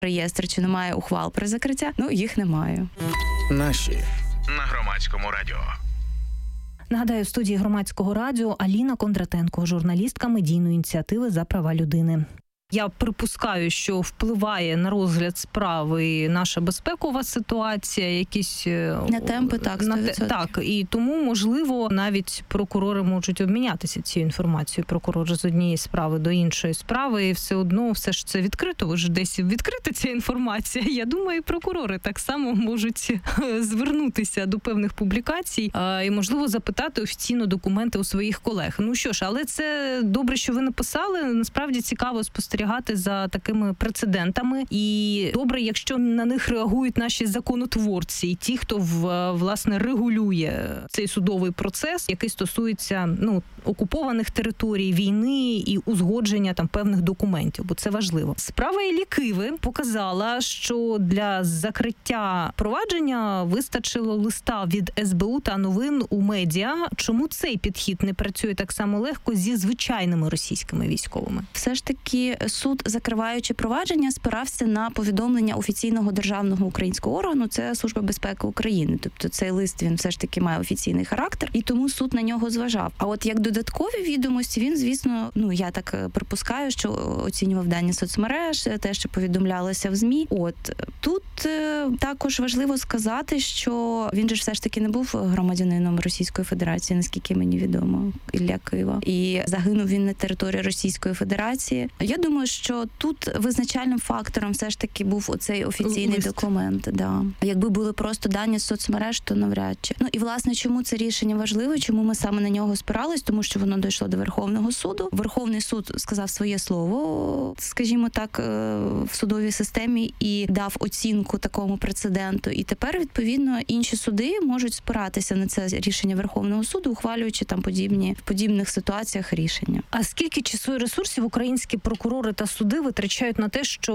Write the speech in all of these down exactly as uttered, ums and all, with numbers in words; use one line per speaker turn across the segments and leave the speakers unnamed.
реєстр, чи немає ухвал про закриття. Ну, їх немає.
Наші на Громадському радіо.
Нагадаю, в студії Громадського радіо Аліна Кондратенко, журналістка медійної ініціативи «За права людини». Я припускаю, що впливає на розгляд справи наша безпекова ситуація, якісь...
На темпи, так,
на те, так, і тому, можливо, навіть прокурори можуть обмінятися цією інформацією. Прокурори з однієї справи до іншої справи, і все одно все ж це відкрито. Ви ж десь відкрита ця інформація. Я думаю, і прокурори так само можуть звернутися до певних публікацій і, можливо, запитати офіційно документи у своїх колег. Ну що ж, але це добре, що ви написали. Насправді цікаво спостерігати за такими прецедентами. І добре, якщо на них реагують наші законотворці і ті, хто власне регулює цей судовий процес, який стосується ну окупованих територій, війни і узгодження там певних документів, бо це важливо. Справа Іллі Киви показала, що для закриття провадження вистачило листа від ес бе у та новин у медіа. Чому цей підхід не працює так само легко зі звичайними російськими військовими?
Все ж таки суд, закриваючи провадження, спирався на повідомлення офіційного державного українського органу, це Служба безпеки України. Тобто цей лист, він все ж таки має офіційний характер, і тому суд на нього зважав. А от як додаткові відомості, він, звісно, ну я так припускаю, що оцінював дані соцмереж, те, що повідомлялося в ЗМІ. От тут е, також важливо сказати, що він же ж все ж таки не був громадянином Російської Федерації, наскільки мені відомо, Ілля Кива. І загинув він на території Російської Федерації. Я думаю, що тут визначальним фактором все ж таки був оцей офіційний Лист. документ. Да. Якби були просто дані з соцмереж, то навряд чи. Ну і власне, чому це рішення важливе, чому ми саме на нього спирались, тому що воно дійшло до Верховного суду. Верховний суд сказав своє слово, скажімо так, в судовій системі і дав оцінку такому прецеденту. І тепер, відповідно, інші суди можуть спиратися на це рішення Верховного суду, ухвалюючи там подібні в подібних ситуаціях рішення.
А скільки часу і ресурсів українські прокурори та суди витрачають на те, щоб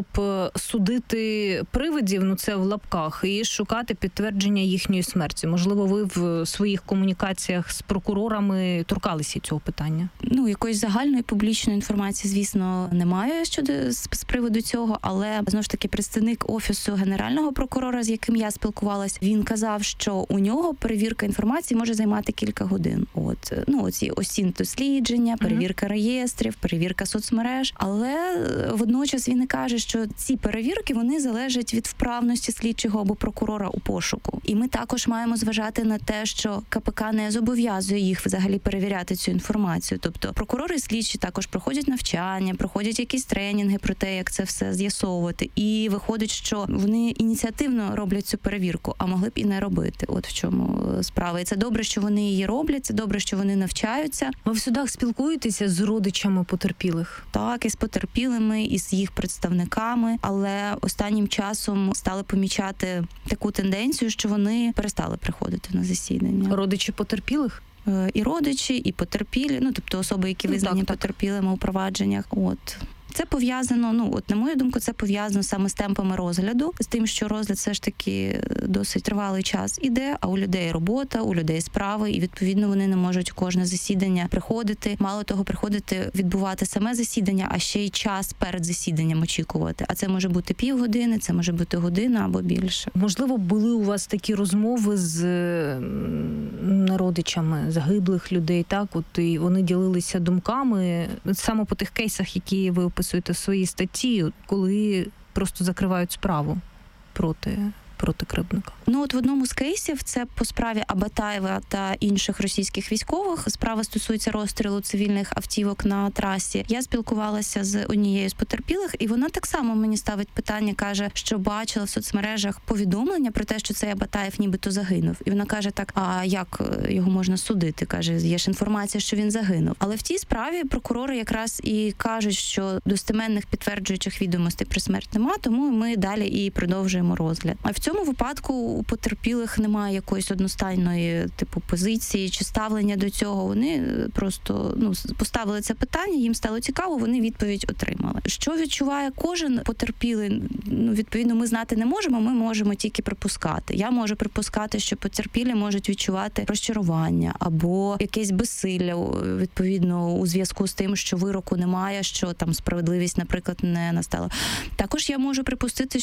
судити привидів, ну це в лапках, і шукати підтвердження їхньої смерті? Можливо, ви в своїх комунікаціях з прокурорами торкалися цього питання?
Ну, якоїсь загальної публічної інформації, звісно, немає щодо з, з приводу цього, але, знову ж таки, представник Офісу Генерального прокурора, з яким я спілкувалась, він казав, що у нього перевірка інформації може займати кілька годин. От, ну, оці осінь дослідження, перевірка uh-huh. реєстрів, перевірка соцмереж, але водночас він і каже, що ці перевірки, вони залежать від вправності слідчого або прокурора у пошуку. І ми також маємо зважати на те, що ка пе ка не зобов'язує їх взагалі перевіряти цю інформацію. Тобто прокурори і слідчі також проходять навчання, проходять якісь тренінги про те, як це все з'ясовувати. І виходить, що вони ініціативно роблять цю перевірку, а могли б і не робити. От в чому справа. І це добре, що вони її роблять, це добре, що вони навчаються.
Ви в судах спілкуєтеся з родичами потерпілих?
Так, і з потерпілими, і з їх представниками, але останнім часом стали помічати таку тенденцію, що вони перестали приходити на засідання.
Родичі потерпілих?
І родичі, і потерпілі, ну тобто особи, які визнані ну, потерпілими у провадженнях. От. Це пов'язано, ну от на мою думку, це пов'язано саме з темпами розгляду, з тим, що розгляд все ж таки досить тривалий час іде, а у людей робота, у людей справи, і відповідно вони не можуть кожне засідання приходити. Мало того, приходити, відбувати саме засідання, а ще й час перед засіданням очікувати. А це може бути півгодини, це може бути година або більше.
Можливо, були у вас такі розмови з родичами загиблих людей, так? От і вони ділилися думками саме по тих кейсах, які ви описуєте в своїй статті, коли просто закривають справу проти проти Крибника.
Ну от в одному з кейсів, це по справі Абатаєва та інших російських військових, справа стосується розстрілу цивільних автівок на трасі. Я спілкувалася з однією з потерпілих, і вона так само мені ставить питання, каже, що бачила в соцмережах повідомлення про те, що цей Абатаєв нібито загинув. І вона каже так, а як його можна судити? Каже, є ж інформація, що він загинув. Але в тій справі прокурори якраз і кажуть, що достеменних підтверджуючих відомостей про смерть нема, тому ми далі і продовжуємо розгляд. А в цьому випадку у потерпілих немає якоїсь одностайної типу позиції чи ставлення до цього. Вони просто ну поставили це питання, їм стало цікаво, вони відповідь отримали. Що відчуває кожен потерпілий? Ну, відповідно, ми знати не можемо, ми можемо тільки припускати. Я можу припускати, що потерпілі можуть відчувати розчарування або якесь безсилля, відповідно, у зв'язку з тим, що вироку немає, що там справедливість, наприклад, не настала. Також я можу припустити,